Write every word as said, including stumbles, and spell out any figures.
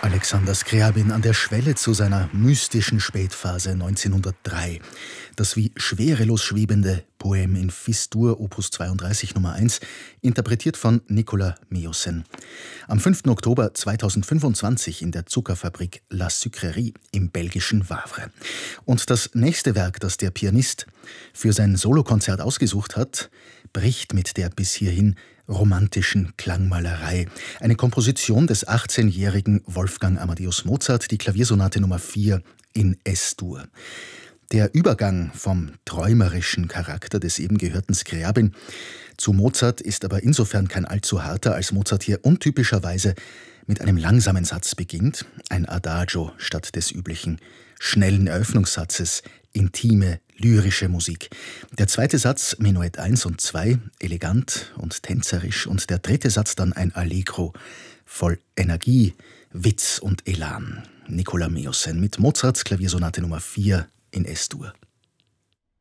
Alexander Skrjabin an der Schwelle zu seiner mystischen Spätphase neunzehnhundertdrei. Das wie schwerelos schwebende Poem in Fis-Dur, Opus zweiunddreißig Nummer eins, interpretiert von Nicolas Meyausen. Am fünften Oktober zweitausendfünfundzwanzig in der Zuckerfabrik La Sucrerie im belgischen Wavre. Und das nächste Werk, das der Pianist für sein Solokonzert ausgesucht hat, bricht mit der bis hierhin romantischen Klangmalerei. Eine Komposition des achtzehnjährigen Wolfgang Amadeus Mozart, die Klaviersonate Nummer vier in Es-Dur. Der Übergang vom träumerischen Charakter des eben gehörten Skrjabin zu Mozart ist aber insofern kein allzu harter, als Mozart hier untypischerweise mit einem langsamen Satz beginnt, ein Adagio statt des üblichen schnellen Eröffnungssatzes, intime, lyrische Musik. Der zweite Satz, Menuett eins und zwei, elegant und tänzerisch, und der dritte Satz dann ein Allegro, voll Energie, Witz und Elan. Nicolas Meyausen mit Mozarts Klaviersonate Nummer vier in Es-Dur.